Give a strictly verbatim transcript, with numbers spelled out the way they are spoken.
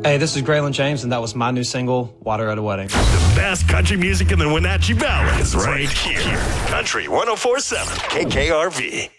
Hey, this is Graylin James, and that was my new single, Water at a Wedding. The best country music in the Wenatchee Valley is right here. Country one oh four point seven K K R V.